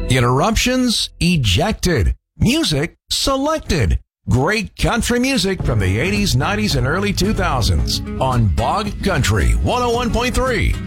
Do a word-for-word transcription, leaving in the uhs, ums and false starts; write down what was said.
Interruptions ejected. Music selected. Great country music from the eighties, nineties, and early two thousands on Bog Country one oh one point three.